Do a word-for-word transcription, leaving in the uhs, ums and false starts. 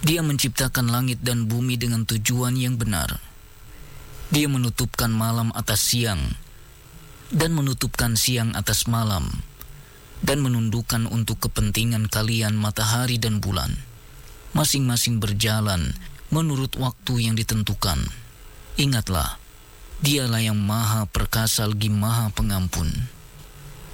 Dia menciptakan langit dan bumi dengan tujuan yang benar. Dia menutupkan malam atas siang dan menutupkan siang atas malam, dan menundukkan untuk kepentingan kalian matahari dan bulan, masing-masing berjalan menurut waktu yang ditentukan. Ingatlah, Dialah yang Maha Perkasa lagi Maha Pengampun.